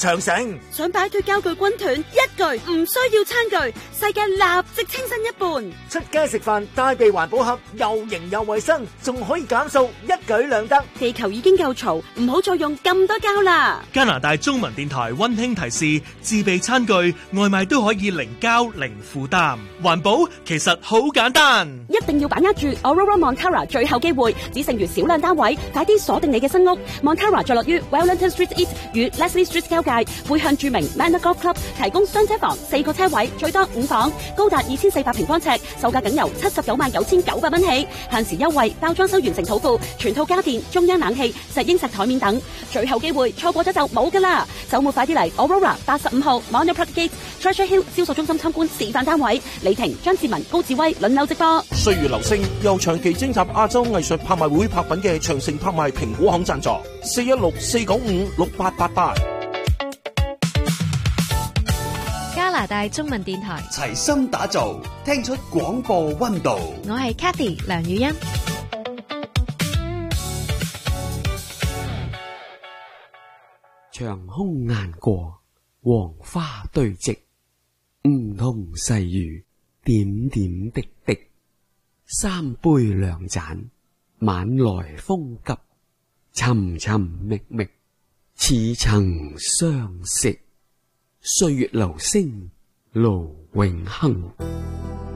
長城。 想擺脫膠具軍團，一句唔需要餐具，世界立即清新一半。 出街食飯帶備環保盒，又型又衛生，仲可以減數，一舉兩得。 地球已經夠嘈，唔好再用咁多膠啦。 加拿大中文電台溫馨提示：自備餐具，外賣都可以零膠零負擔，環保其實好簡單。 一定要把握住 Aurora Montara 最後機會，只剩餘少量單位，快啲鎖定你嘅新屋。Montara 坐落於 Wellington Street East 與 Leslie Street 交界，背向著名 Manor Golf Club， 提供雙車房，4個車位，最多5房，高達2400平方尺，售價僅由799900蚊起，限時優惠，包裝修完成土庫，全套家電、中央冷氣、石英石台面等，最後機會，錯過咗就冇噶啦！週末快啲嚟 Aurora 85號 Montague Park Gate、Treasure Hill 銷售中心參觀示範單位，李婷、張志文、高志威輪流直播。 歲月留聲由長期徵集亞洲藝術拍賣會拍品嘅長城拍賣蘋果行贊助，416-495-6888。 加拿大中文電台齊心打造，聽出廣播溫度。 我係 Cathy 梁宇欣。 長空雁過，黃花堆積，梧桐細雨，點點滴滴。三杯兩盞，晚來風急，尋尋覓覓，似曾相識。歲月留聲，路永恆。